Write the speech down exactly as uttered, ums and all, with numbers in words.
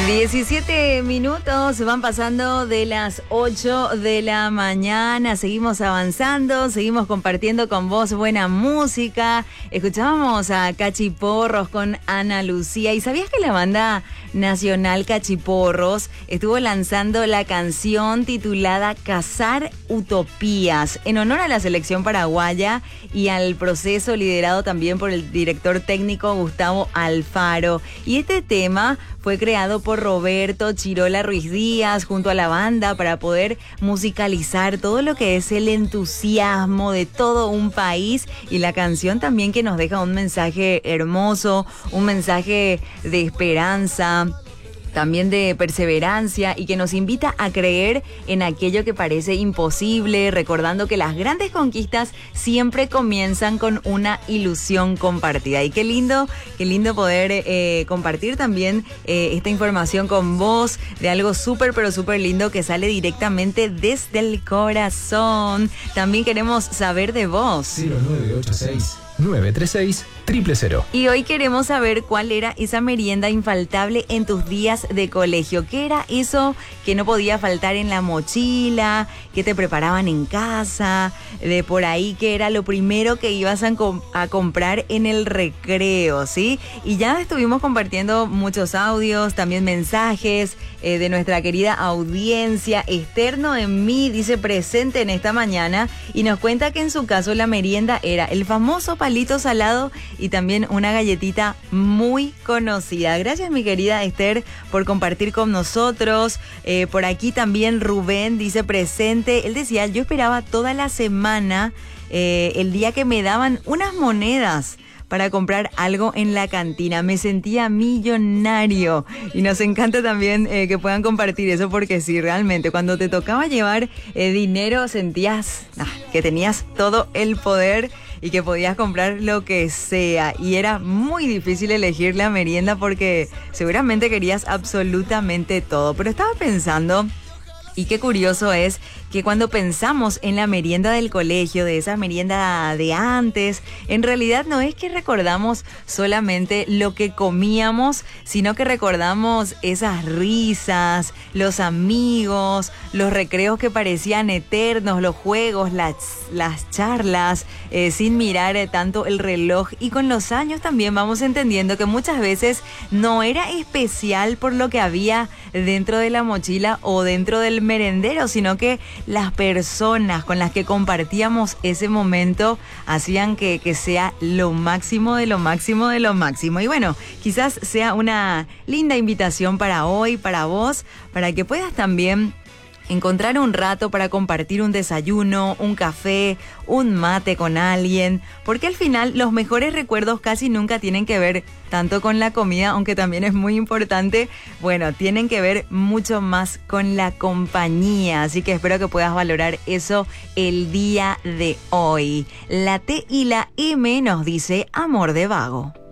diecisiete minutos van pasando de las ocho de la mañana. Seguimos avanzando, seguimos compartiendo con vos buena música. Escuchábamos a Cachiporros con Ana Lucía. ¿Y sabías que la banda nacional Cachiporros estuvo lanzando la canción titulada Cazar Utopías en honor a la selección paraguaya y al proceso liderado también por el director técnico Gustavo Alfaro? Y este tema fue creado por Roberto Chirola Ruiz Díaz junto a la banda para poder musicalizar todo lo que es el entusiasmo de todo un país, y la canción también que nos deja un mensaje hermoso, un mensaje de esperanza, también de perseverancia, y que nos invita a creer en aquello que parece imposible, recordando que las grandes conquistas siempre comienzan con una ilusión compartida. Y qué lindo, qué lindo poder eh, compartir también eh, esta información con vos de algo súper, pero súper lindo que sale directamente desde el corazón. También queremos saber de vos. cero nueve ocho seis nueve tres seis cero cero cero. Y hoy queremos saber cuál era esa merienda infaltable en tus días de colegio. ¿Qué era eso que no podía faltar en la mochila, que te preparaban en casa, de por ahí, que era lo primero que ibas a, com- a comprar en el recreo, ¿sí? Y ya estuvimos compartiendo muchos audios, también mensajes eh, de nuestra querida audiencia. Externo en mí dice presente en esta mañana y nos cuenta que en su caso la merienda era el famoso palito salado y también una galletita muy conocida. Gracias, mi querida Esther, por compartir con nosotros. Eh, por aquí también Rubén dice presente. Él decía, yo esperaba toda la semana eh, el día que me daban unas monedas para comprar algo en la cantina. Me sentía millonario. Y nos encanta también eh, que puedan compartir eso, porque sí, realmente, cuando te tocaba llevar eh, dinero, sentías ah, que tenías todo el poder y que podías comprar lo que sea. Y era muy difícil elegir la merienda porque seguramente querías absolutamente todo. Pero estaba pensando, y qué curioso es que cuando pensamos en la merienda del colegio, de esa merienda de antes, en realidad no es que recordamos solamente lo que comíamos, sino que recordamos esas risas, los amigos, los recreos que parecían eternos, los juegos, las, las charlas, eh, sin mirar eh, tanto el reloj. Y con los años también vamos entendiendo que muchas veces no era especial por lo que había dentro de la mochila o dentro del merendero, sino que las personas con las que compartíamos ese momento hacían que, que sea lo máximo de lo máximo de lo máximo. Y bueno, quizás sea una linda invitación para hoy, para vos, para que puedas también encontrar un rato para compartir un desayuno, un café, un mate con alguien, porque al final los mejores recuerdos casi nunca tienen que ver tanto con la comida, aunque también es muy importante. Bueno, tienen que ver mucho más con la compañía, así que espero que puedas valorar eso el día de hoy. La T y la M nos dice amor de vago.